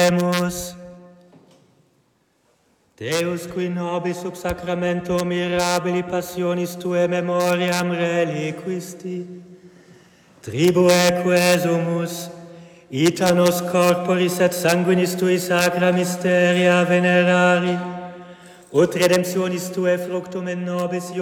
oremus. Deus, qui nobis sub sacramento mirabili passionis Tuae memoriam reliquisti, tribueque sumus, ita nos corporis et sanguinis Tui sacra mysteria venerari, ut redemptionis Tuae fructum in nobis